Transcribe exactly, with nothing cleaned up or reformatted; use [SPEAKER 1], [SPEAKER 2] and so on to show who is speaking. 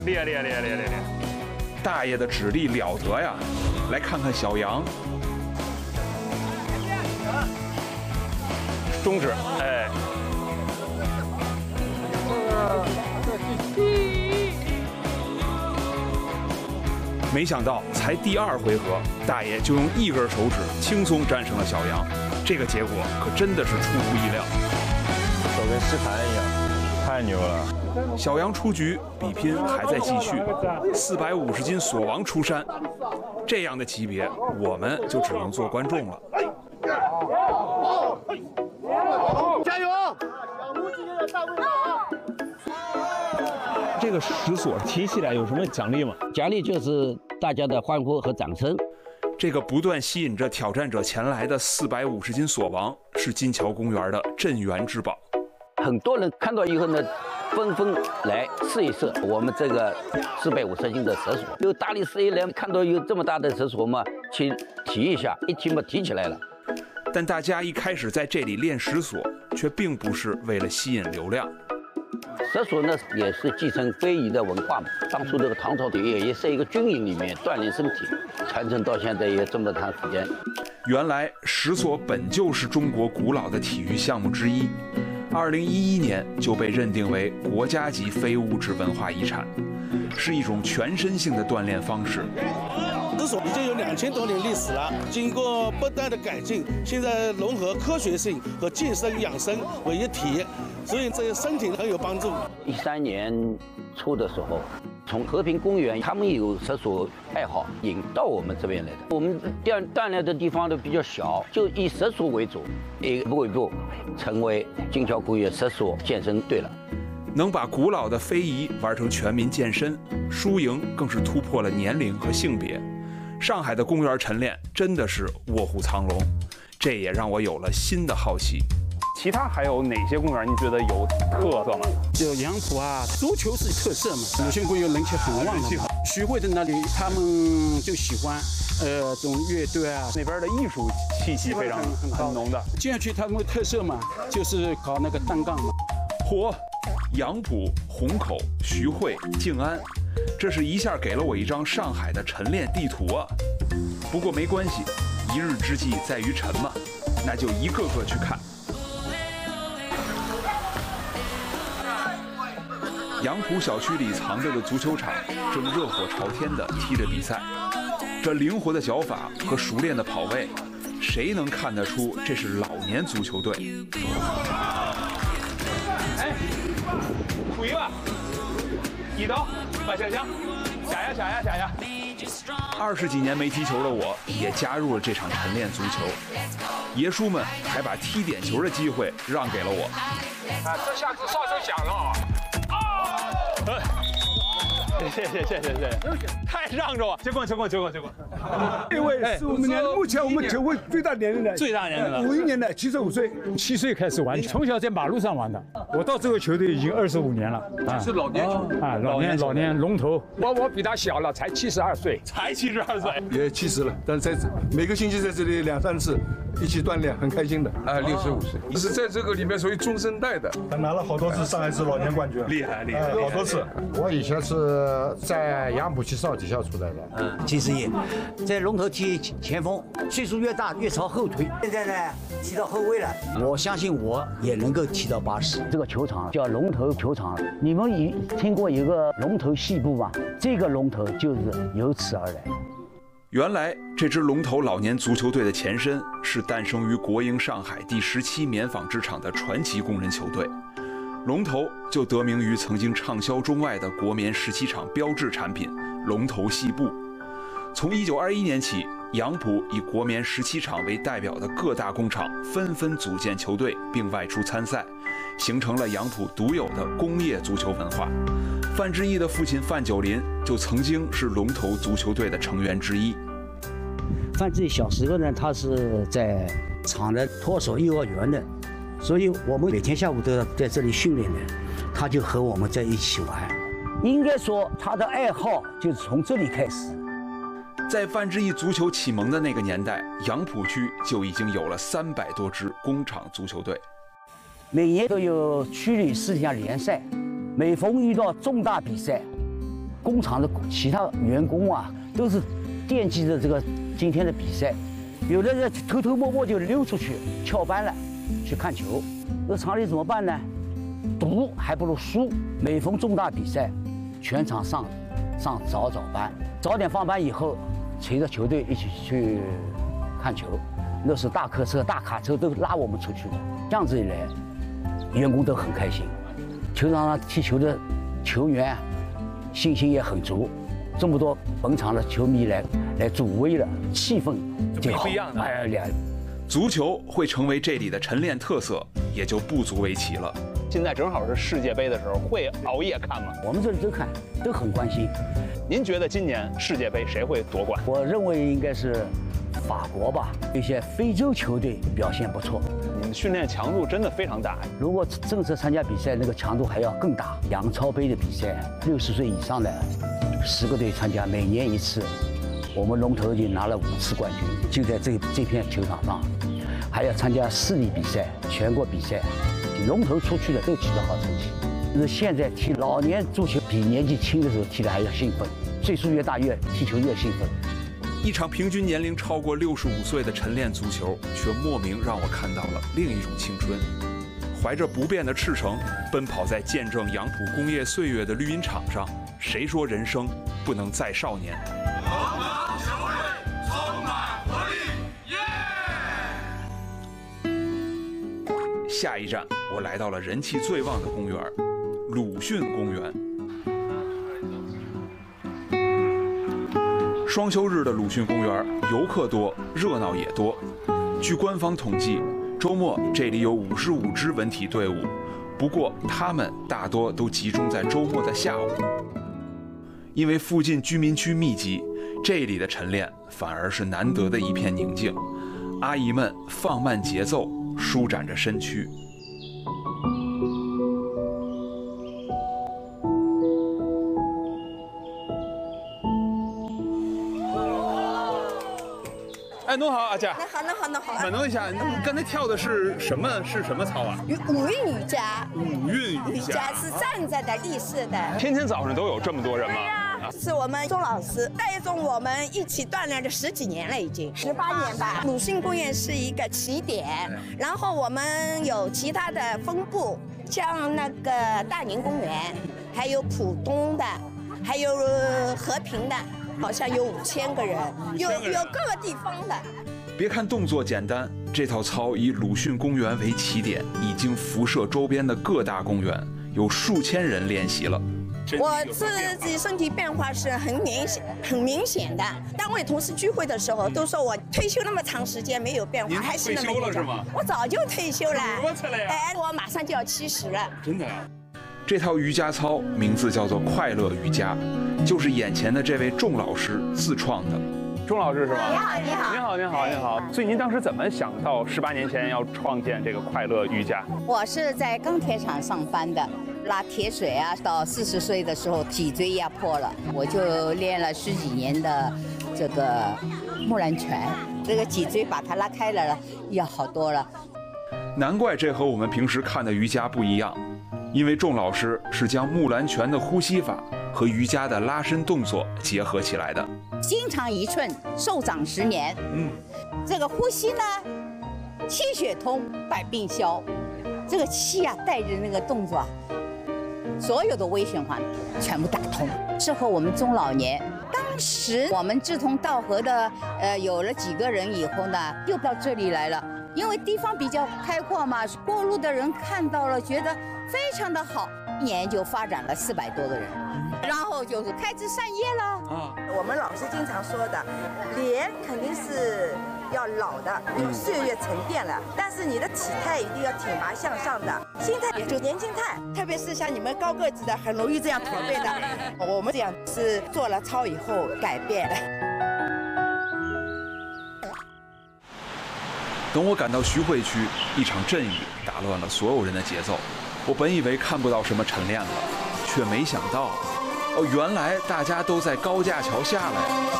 [SPEAKER 1] 厉害厉害厉害厉害厉害！
[SPEAKER 2] 大爷的指力了得呀！来看看小杨，
[SPEAKER 1] 中指，哎。
[SPEAKER 2] 没想到才第二回合，大爷就用一根手指轻松战胜了小杨，这个结果可真的是出乎意料。
[SPEAKER 3] 手跟吸盘一样，太牛了！
[SPEAKER 2] 小杨出局，比拼还在继续。四百五十斤锁王出山，这样的级别，我们就只能做观众了。
[SPEAKER 4] 加油！
[SPEAKER 5] 这个石锁提起来有什么奖励吗？
[SPEAKER 6] 奖励就是大家的欢呼和掌声。
[SPEAKER 2] 这个不断吸引着挑战者前来的四百五十斤锁王，是金桥公园的镇园之宝。
[SPEAKER 6] 很多人看到以后呢，纷纷来试一试我们这个四百五十斤的蛇锁。有大力士一来看到有这么大的蛇锁嘛，去提一下，一提嘛提起来了。
[SPEAKER 2] 但大家一开始在这里练石锁，却并不是为了吸引流量。
[SPEAKER 6] 蛇锁呢，也是继承非遗的文化嘛。当初这个唐朝也也是一个军营里面锻炼身体，传承到现在也这么长时间。
[SPEAKER 2] 原来石锁本就是中国古老的体育项目之一，二零一一年就被认定为国家级非物质文化遗产，是一种全身性的锻炼方式。
[SPEAKER 7] 石锁已经有两千多年历史了，经过不断的改进，现在融合科学性和健身养生为一体，所以对身体很有帮助。
[SPEAKER 6] 一三年初的时候，从和平公园他们有蛇锁爱好引到我们这边来的。我们锻锻炼的地方都比较小，就以蛇锁为主，一步一步成为金桥公园蛇锁健身队了。
[SPEAKER 2] 能把古老的非遗玩成全民健身，输赢更是突破了年龄和性别。上海的公园晨练真的是卧虎藏龙，这也让我有了新的好奇。
[SPEAKER 1] 其他还有哪些公园你觉得有特色吗？
[SPEAKER 7] 就杨浦啊，足球是特色嘛，有些公园人气很旺的。徐汇的那里，他们就喜欢呃这种乐队啊，
[SPEAKER 1] 那边的艺术气息非常很浓的。
[SPEAKER 7] 接下去他们的特色嘛，就是搞那个单杠嘛。
[SPEAKER 2] 嚯，杨浦、虹口、徐汇、静安，这是一下给了我一张上海的晨练地图啊！不过没关系，一日之计在于晨嘛，那就一个个去看。杨浦小区里藏着的足球场正热火朝天地踢着比赛，这灵活的脚法和熟练的跑位，谁能看得出这是老年足球队？
[SPEAKER 1] 哎，楚一吧，一刀把小香，下呀下呀下呀！
[SPEAKER 2] 二十几年没踢球的我，也加入了这场晨练足球。爷叔们还把踢点球的机会让给了我。
[SPEAKER 1] 啊，这下子哨声响了啊！谢谢谢谢谢谢，太让着我，结棍结棍结棍结棍！
[SPEAKER 8] 这位是我们年目前我们球会最大年龄的，
[SPEAKER 1] 最大年龄的，
[SPEAKER 8] 五一年的，七十五岁，
[SPEAKER 9] 七岁开始玩，从小在马路上玩的。我到这个球队已经二十五年了，啊，
[SPEAKER 1] 是老年球
[SPEAKER 9] 啊，老年老年龙头。
[SPEAKER 5] 我我比他小了，才七十二岁，
[SPEAKER 1] 才七十二岁，
[SPEAKER 8] 也七十了，但是在每个星期在这里两三次一起锻炼，很开心的。
[SPEAKER 5] 啊，六十五岁，是在这个里面属于中生代的。
[SPEAKER 8] 他拿了好多次上海市老年冠军，
[SPEAKER 1] 厉害厉害，
[SPEAKER 8] 好多次。
[SPEAKER 10] 我以前是在杨浦区少体校出来的，
[SPEAKER 11] 嗯，七十一，在龙头踢前锋，岁数越大越朝后推。现在呢，踢到后卫了，我相信我也能够踢到八十。
[SPEAKER 6] 这个球场叫龙头球场，你们一听过一个龙头戏部吗？这个龙头就是由此而来。
[SPEAKER 2] 原来这支龙头老年足球队的前身是诞生于国营上海第十七棉纺织厂的传奇工人球队。龙头就得名于曾经畅销中外的国棉十七厂标志产品龙头细布。从一九二一年起，杨浦以国棉十七厂为代表的各大工厂纷纷组建球队并外出参赛，形成了杨浦独有的工业足球文化。范志毅的父亲范九林就曾经是龙头足球队的成员之一。
[SPEAKER 11] 范志毅小时候呢，他是在厂的托手幼儿园的，所以我们每天下午都要在这里训练的，他就和我们在一起玩。应该说他的爱好就是从这里开始。
[SPEAKER 2] 在范志毅足球启蒙的那个年代，杨浦区就已经有了三百多支工厂足球队。
[SPEAKER 11] 每年都有区里四项联赛，每逢遇到重大比赛， 工厂的其他员工啊，都是惦记着这个今天的比赛，有的人偷偷摸摸就溜出去翘班了，去看球。那厂里怎么办呢？赌还不如输。每逢重大比赛，全场上上早早班，早点放班以后，随着球队一起去看球。那是大客车、大卡车都拉我们出去的。这样子一来，员工都很开心，球场上踢球的球员信心也很足。这么多本场的球迷来来助威了，气氛就好。
[SPEAKER 1] 不一样的。
[SPEAKER 11] 哎呀，
[SPEAKER 2] 足球会成为这里的晨练特色，也就不足为奇了。
[SPEAKER 1] 现在正好是世界杯的时候，会熬夜看吗？
[SPEAKER 11] 我们这里都看，都很关心。
[SPEAKER 1] 您觉得今年世界杯谁会夺冠？
[SPEAKER 11] 我认为应该是法国吧，一些非洲球队表现不错。
[SPEAKER 1] 你们训练强度真的非常大。
[SPEAKER 11] 如果正式参加比赛，那个强度还要更大。洋超杯的比赛，六十岁以上的十个队参加，每年一次。我们龙头已经拿了五次冠军，就在这这片球场上。还要参加市里比赛、全国比赛，龙头出去的都取得好成绩。就是现在踢老年足球比年纪轻的时候踢的还要兴奋，岁数越大越踢球越兴奋。
[SPEAKER 2] 一场平均年龄超过六十五岁的晨练足球，却莫名让我看到了另一种青春。怀着不变的赤诚，奔跑在见证杨浦工业岁月的绿茵场上，谁说人生不能再少年？下一站，我来到了人气最旺的公园——鲁迅公园。双休日的鲁迅公园，游客多，热闹也多。据官方统计，周末这里有五十五支文体队伍，不过他们大多都集中在周末的下午。因为附近居民区密集，这里的晨练反而是难得的一片宁静。阿姨们放慢节奏，舒展着身躯。
[SPEAKER 1] 哎，侬好，阿姐。
[SPEAKER 12] 那好，那好，那好。
[SPEAKER 1] 问侬一下，你刚才跳的是什么？是什么操啊？
[SPEAKER 12] 五韵瑜伽。
[SPEAKER 1] 五韵瑜伽
[SPEAKER 12] 是站着的，立式的。
[SPEAKER 1] 天天早上都有这么多人吗？
[SPEAKER 12] 是我们钟老师带动我们一起锻炼了十几年了，已经十八年吧。鲁迅公园是一个起点，然后我们有其他的分部，像那个大宁公园，还有浦东的，还有和平的，好像有五千个人，有有各个地方的。
[SPEAKER 2] 别看动作简单，这套操以鲁迅公园为起点，已经辐射周边的各大公园，有数千人练习了。
[SPEAKER 12] 我自己身体变化是很明显、很明显的。单位同事聚会的时候都说我退休那么长时间没有变化，还是那么
[SPEAKER 1] 退休了是吗？
[SPEAKER 12] 我早就退休了，
[SPEAKER 1] 多次了呀！
[SPEAKER 12] 哎，我马上就要七十了。
[SPEAKER 1] 真的？
[SPEAKER 2] 这套瑜伽操名字叫做快乐瑜伽，就是眼前的这位仲老师自创的。
[SPEAKER 1] 钟老师是吗？
[SPEAKER 12] 你好，你好，
[SPEAKER 1] 你好，你好，你好。所以您当时怎么想到十八年前要创建这个快乐瑜伽？
[SPEAKER 13] 我是在钢铁厂上班的，拉铁水啊，到四十岁的时候脊椎压迫了，我就练了十几年的这个木兰拳，这个脊椎把它拉开了，要好多了。
[SPEAKER 2] 难怪这和我们平时看的瑜伽不一样，因为仲老师是将木兰拳的呼吸法和瑜伽的拉伸动作结合起来的。
[SPEAKER 13] 心长一寸，寿长十年。嗯，这个呼吸呢，气血通，百病消。这个气啊，带着那个动作啊，所有的微循环全部打通，适合我们中老年。当时我们志同道合的，呃，有了几个人以后呢，又到这里来了。因为地方比较开阔嘛，过路的人看到了，觉得非常的好，一年就发展了四百多个人，然后就是开枝散叶了。
[SPEAKER 12] 啊，我们老师经常说的，脸肯定是要老的，因为岁月沉淀了，但是你的体态一定要挺拔向上的，心态也就年轻态，特别是像你们高个子的，很容易这样驼背的。我们这样是做了操以后改变的。
[SPEAKER 2] 等我赶到徐汇区，一场阵雨打乱了所有人的节奏。我本以为看不到什么晨练了，却没想到，哦，原来大家都在高架桥下来。